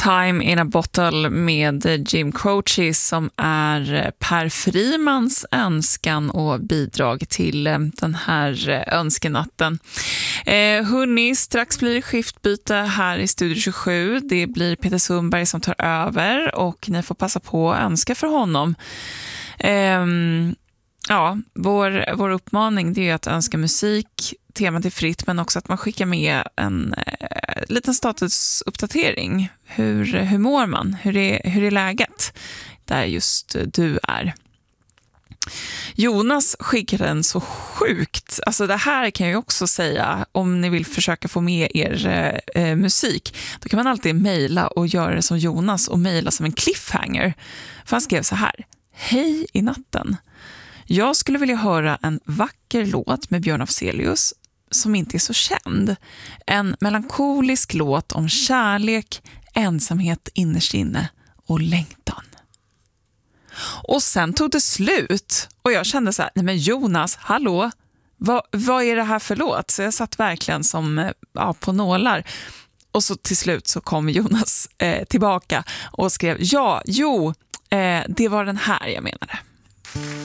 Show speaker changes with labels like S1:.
S1: Time in a Bottle med Jim Croce som är Per Frimans önskan och bidrag till den här önskenatten. Hörrni, strax blir det skiftbyte här i Studio 27. Det blir Peter Sundberg som tar över och ni får passa på att önska för honom. Ja, vår uppmaning det är att önska musik. Temat är fritt, men också att man skickar med en liten statusuppdatering. Hur mår man? Hur är läget där just du är? Jonas skickade en så sjukt. Alltså det här kan jag ju också säga, om ni vill försöka få med er musik, då kan man alltid mejla och göra det som Jonas och mejla som en cliffhanger. För han skrev så här: hej i natten. Jag skulle vilja höra en vacker låt med Björn Afzelius som inte är så känd. En melankolisk låt om kärlek, ensamhet innerst inne och längtan. Och sen tog det slut och jag kände så här: nej men Jonas, hallå, vad är det här för låt? Så jag satt verkligen som på nålar. Och så till slut så kom Jonas tillbaka och skrev det var den här jag menade.